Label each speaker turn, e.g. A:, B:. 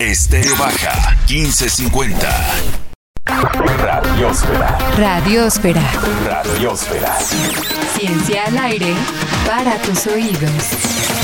A: Estéreo Baja 1550. Radiósfera.
B: Radiósfera.
A: Radiósfera.
B: Ciencia al aire para tus oídos.